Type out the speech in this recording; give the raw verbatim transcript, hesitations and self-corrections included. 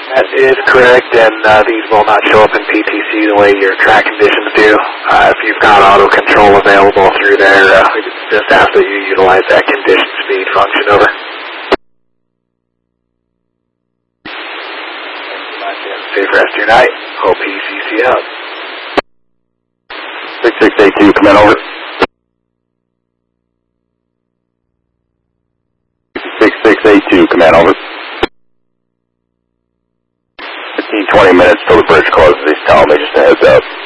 That is correct, and uh, these will not show up in P T C the way your track conditions do. Uh, if you've got auto control available through there, uh, we just ask that you utilize that condition speed function. Over. Safe rest of your night. O P C C out. six six eight two, come in, over. six six eight two, come in, over. fifteen, twenty minutes till the bridge closes. He's telling me just a heads up.